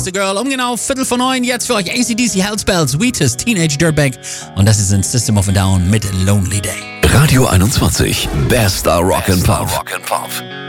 a Girl. Genau 8:45 jetzt für euch AC/DC, Hellspells, Wheatus, Teenage Dirtbag. Und das ist ein System of a Down mit Lonely Day. Radio 21, bester Rock'n'Pop.